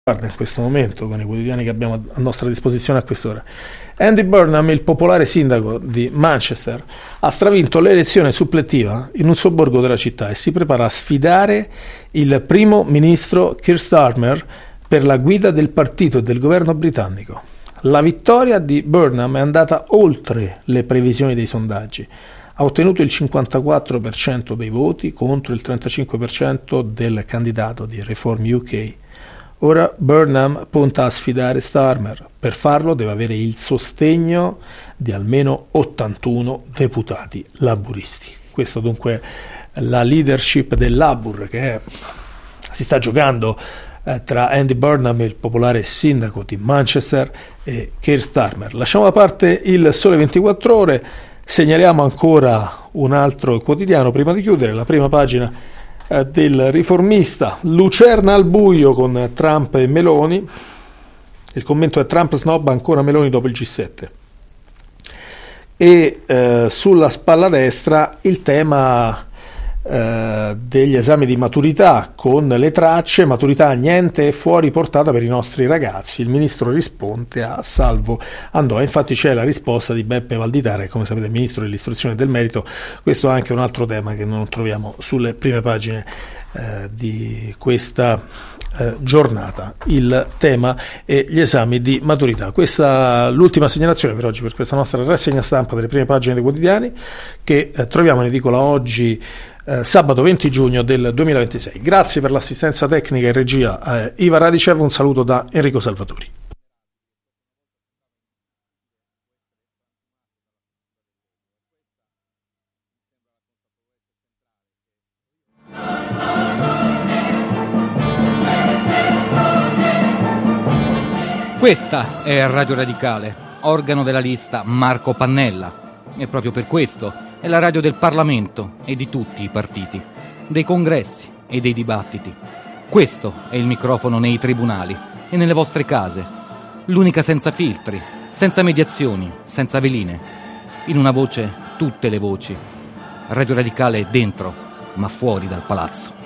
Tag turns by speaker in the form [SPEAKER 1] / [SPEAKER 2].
[SPEAKER 1] Guarda, in questo momento con i quotidiani che abbiamo a nostra disposizione a quest'ora. Andy Burnham, il popolare sindaco di Manchester, ha stravinto l'elezione suppletiva in un sobborgo della città e si prepara a sfidare il primo ministro Keir Starmer per la guida del partito e del governo britannico. La vittoria di Burnham è andata oltre le previsioni dei sondaggi. Ha ottenuto il 54% dei voti contro il 35% del candidato di Reform UK. Ora Burnham punta a sfidare Starmer. Per farlo deve avere il sostegno di almeno 81 deputati laburisti. Questo dunque la leadership del Labour che si sta giocando tra Andy Burnham, il popolare sindaco di Manchester, e Keir Starmer. Lasciamo da parte il Sole 24 Ore, segnaliamo ancora un altro quotidiano prima di chiudere, la prima pagina del Riformista. Lucerna al buio con Trump e Meloni. Il commento è: Trump snobba ancora Meloni dopo il G7. E sulla spalla destra il tema degli esami di maturità, con le tracce: maturità niente è fuori portata per i nostri ragazzi. Il ministro risponde a Salvo Andò. Infatti c'è la risposta di Beppe Valditara, che come sapete è ministro dell'istruzione e del merito. Questo è anche un altro tema che non troviamo sulle prime pagine di questa giornata, il tema e gli esami di maturità. Questa l'ultima segnalazione per oggi, per questa nostra rassegna stampa delle prime pagine dei quotidiani, che troviamo in edicola oggi, sabato 20 giugno del 2026. Grazie per l'assistenza tecnica e regia Iva Radicev, un saluto da Enrico Salvatori.
[SPEAKER 2] Questa è Radio Radicale, organo della lista Marco Pannella, e proprio per questo è la radio del Parlamento e di tutti i partiti, dei congressi e dei dibattiti. Questo è il microfono nei tribunali e nelle vostre case, l'unica senza filtri, senza mediazioni, senza veline. In una voce tutte le voci. Radio Radicale è dentro, ma fuori dal palazzo.